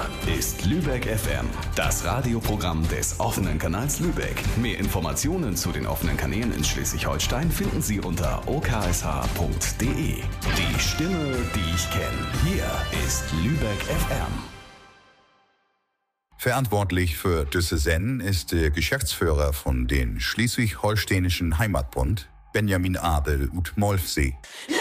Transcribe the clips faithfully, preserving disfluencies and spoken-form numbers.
ist Lübeck F M, das Radioprogramm des offenen Kanals Lübeck. Mehr Informationen zu den offenen Kanälen in Schleswig-Holstein finden Sie unter o k s h punkt d e. Die Stimme, die ich kenne. Hier ist Lübeck F M. Verantwortlich für diese Sendung ist der Geschäftsführer von den Schleswig-Holsteinischen Heimatbund, Benjamin Abel ut Molfsee.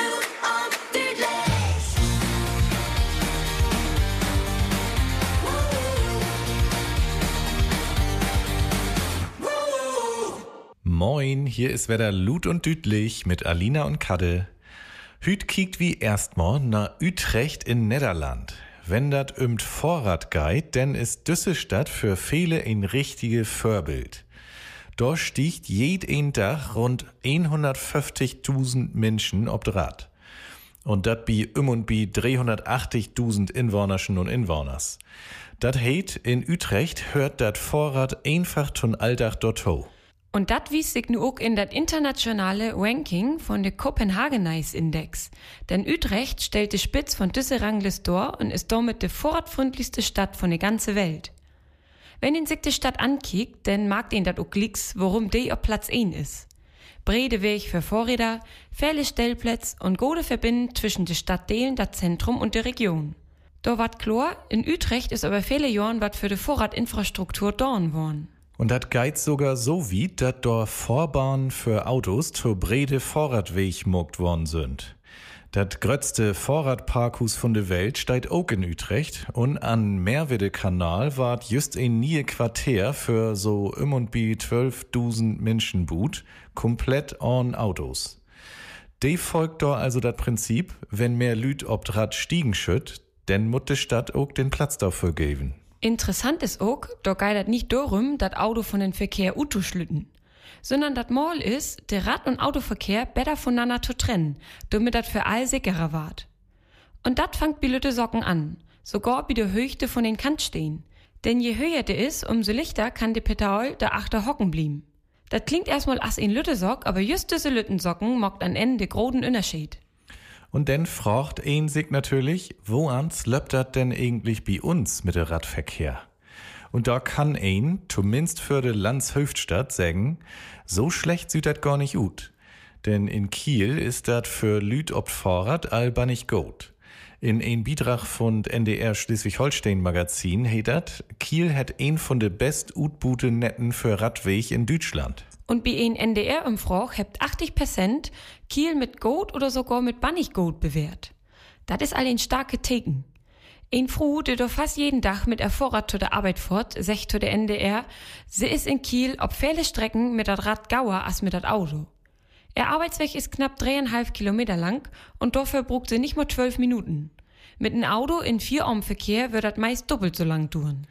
Moin, hier ist wieder Lut und Dütlich mit Alina und Kadde. Hüt kiekt wie erstmal nach Utrecht in Nederland. Wenn dat ümt Vorrat geht, denn ist düsse Stadt für viele ein richtige Vorbild. Dort stiegt jed ein Tag rund hundertfünfzigtausend Menschen ob Rad. Und dat bi um und bi dreihundertachtzigtausend Inwohnerschen und Inwohners. Dat heit in Utrecht hört dat Vorrat einfach ton Alltag dort ho. Und dat wies sich nu auch in dat internationale Ranking von der Copenhagen-Nice Index. Denn Utrecht stellt die Spitz von düsse Ranglist door und ist damit die vorratfreundlichste Stadt von der ganzen Welt. Wenn ihn sich die Stadt ankickt, dann mag ihn dat auch licks, worum die auf Platz eins ist. Brede Weg für Vorräder, viele Stellplätze und gute Verbindung zwischen den Stadtdelen, das Zentrum und der Region. Da wat klar, in Utrecht ist aber viele Jahren wat für die Vorratinfrastruktur dorn worden. Und dat geht sogar so weit, dat dort Vorbahnen für Autos zur brede Vorratweg mogt worden sind. Dat grötzte Vorratparkhus von der Welt steht auch in Utrecht und an Meerwede-Kanal ward just ein nie Quartier für so um und bi zwölftausend Menschen boot, komplett on Autos. De folgt dort also dat Prinzip, wenn mehr Lüd ob Rad stiegen schütt, denn mut de Stadt auch den Platz dafür geben. Interessant ist auch, da geht das nicht darum, das Auto von den Verkehr utzuschlütten, sondern das Mal ist, der Rad- und Autoverkehr besser voneinander zu trennen, damit das für all sicherer ward. Und das fängt bei Lütte Socken an, sogar bei der Höchste von den Kantstehen. Denn je höher der ist, umso lichter kann der Pedal da achter hocken blieben. Das klingt erstmal as in Lüttesock, aber just diese Lüttensocken mockt an Ende großen Unterschied. Und dann fragt ein sich natürlich, woans löppt dat denn eigentlich bei uns mit der Radverkehr? Und da kann ein, zumindest für die Landshöftstadt, sagen, so schlecht sieht dat gar nicht ut. Denn in Kiel ist dat für Lüd ob Vorrat alba nicht gut. In ein Beitrag von N D R Schleswig-Holstein Magazin heet dat, Kiel hat ein von de best utbute Netten für Radweg in Deutschland. Und bei ein N D R-Umfrage hebt achtzig Prozent Kiel mit Gold oder sogar mit Bannig Gold bewährt. Das ist all ein starke Theken. Ein Frau, der doch fast jeden Tag mit der Vorrat zu der Arbeit fort, sagt zu der N D R, sie ist in Kiel ob viele Strecken mit dat Rad gauer als mit dat Auto. Ihr Arbeitsweg ist knapp dreieinhalb Kilometer lang und dafür braucht sie nicht mal zwölf Minuten. Mit einem Auto in Vierarmverkehr wird das meist doppelt so lang dauern.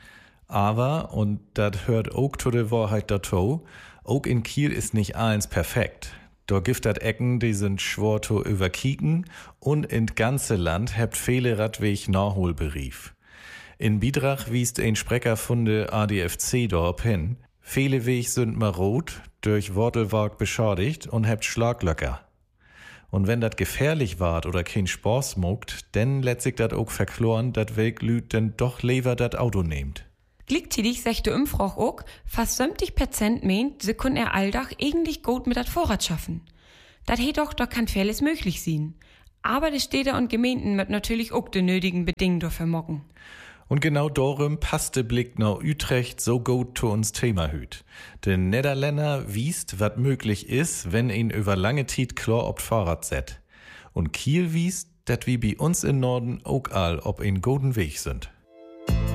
Aber, und dat hört auch zu der Wahrheit dazu, auch in Kiel ist nicht alles perfekt. Da gibt dat Ecken, die sind schwer zu überkicken und in ganze Land habt viele Radweg Nachholberief. In Beitrag wiest ein Sprecher von der A D F C dort hin, viele Weg sind marot, durch Wortelwerk beschadigt und habt Schlaglöcker. Und wenn dat gefährlich ward oder kein Spaß mogt, denn lässt sich dat auch verkloren, dat Weg lüd denn doch lieber dat Auto nehmt. Gleichzeitig sagt der Umfrage auch, fast siebzig Prozent meint, sie können er alldach eigentlich gut mit dat Vorrat schaffen. Dat he doch, da kann vieles möglich sein. Aber die Städte und Gemeinden mit natürlich auch die nötigen Bedingungen dafür mocken. Und genau darum passt der Blick nach Utrecht so gut zu uns Thema hüt. Den Niederländer wiest, wat möglich ist, wenn ihn über lange Zeit klar ob Fahrrad set. Und Kiel wiest, dat wie bei uns in Norden auch all ob in guten Weg sind.